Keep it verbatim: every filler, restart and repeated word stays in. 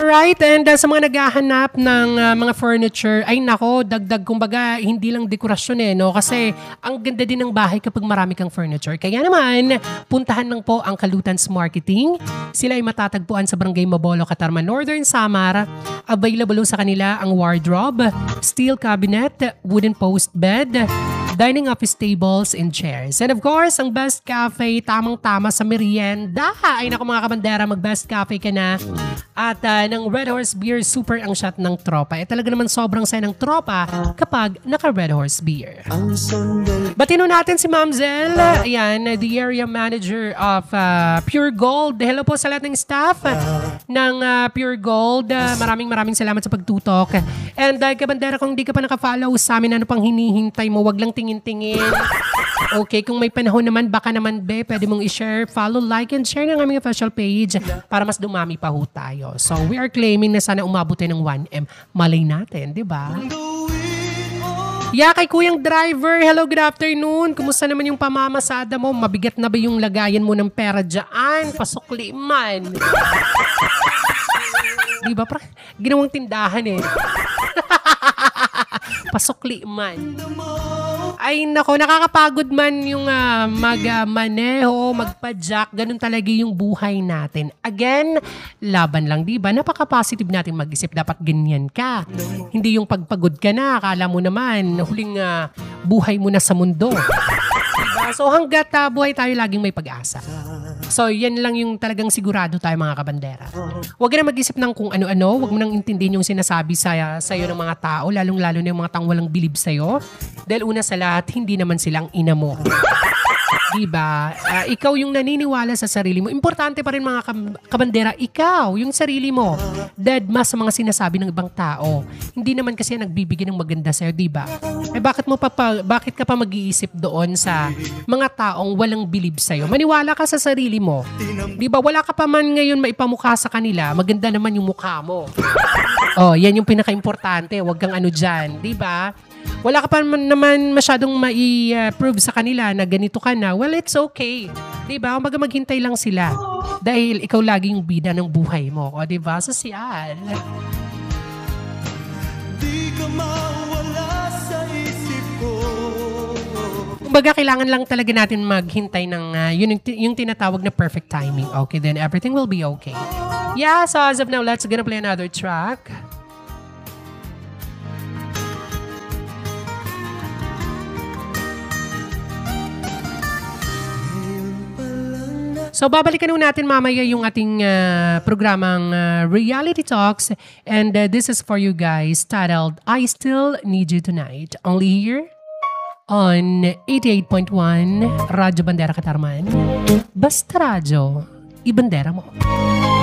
Alright, and uh, sa mga naghahanap ng uh, mga furniture, ay nako, dagdag kumbaga, hindi lang dekorasyon eh, no? Kasi ang ganda din ng bahay kapag marami kang furniture. Kaya naman, puntahan lang po ang Kalutans Marketing. Sila ay matatagpuan sa Barangay Mabolo, Catarman, Northern Samar. Available sa kanila ang wardrobe, steel cabinet, wooden post bed, dining office tables and chairs. And of course, ang Best Cafe, tamang-tama sa merienda. Ay nako mga kabandera, mag-Best Cafe ka na. At uh, ng Red Horse Beer, super ang shot ng tropa. Eh talaga naman sobrang saya ng tropa kapag naka-Red Horse Beer. Batino natin si Ma'am Zel. Ayan, the area manager of uh, Pure Gold. Hello po sa lahat ng staff ng uh, Pure Gold. Uh, maraming maraming salamat sa pagtutok. And uh, kabandera, kung di ka pa naka-follow sa amin, ano pang hinihintay mo? Wag lang tingin-tingin. Okay, kung may panahon naman, baka naman be, pwede mong i-share, follow, like, and share ng aming official page para mas dumami pa ho tayo. So, we are claiming na sana umabot tayo ng one M. Malay natin, di ba? Yeah, kay Kuyang Driver, hello, good afternoon. Kumusta naman yung pamamasada mo? Mabigat na ba yung lagayan mo ng pera dyan? Pasukli man. Di ba? Pra- ginawang tindahan eh. Pasukli man. Ay nako, nakakapagod man yung uh, mag-maneho, uh, magpa-jack. Ganun talaga yung buhay natin. Again, laban lang, di ba? Napaka-positive natin mag-isip. Dapat ganyan ka. Hindi yung pagpagod ka na. Akala mo naman, huling uh, buhay mo na sa mundo. Diba? So hanggat uh, buhay tayo, laging may pag-asa. So, yan lang yung talagang sigurado tayo mga kabandera. Huwag na mag-isip ng kung ano-ano. Huwag mo nang intindihin yung sinasabi sa, sa'yo ng mga tao, lalong-lalo na yung mga taong walang bilib sa'yo. Dahil una sa lahat, hindi naman silang ina mo. Diba? Uh, ikaw yung naniniwala sa sarili mo. Importante pa rin mga kabandera, ikaw, yung sarili mo. Dead mas sa mga sinasabi ng ibang tao. Hindi naman kasi nagbibigay ng maganda sa'yo, diba? Eh bakit mo pa, pa bakit ka pa mag-iisip doon sa mga taong walang bilib sa'yo? Maniwala ka sa sarili mo. Diba? Wala ka pa man ngayon maipamukha sa kanila. Maganda naman yung mukha mo. Oh, yan yung pinaka-importante. Huwag kang ano dyan. Diba? Wala ka pa naman masyadong mai-prove sa kanila na ganito ka na. Well, it's okay. Diba? Umaga maghintay lang sila. Dahil ikaw lagi yung bida ng buhay mo. O, diba? Sosyal. Di ka mawala sa isip ko. Kumbaga, kailangan lang talaga natin maghintay ng uh, yun, yung, yung tinatawag na perfect timing. Okay, then everything will be okay. Yeah, so as of now, let's gonna play another track. So, babalikan natin mamaya yung ating uh, programang uh, Reality Talks. And uh, this is for you guys, titled, I Still Need You Tonight. Only here on eighty-eight point one Radyo Bandera Katarman. Basta radyo, ibandera mo.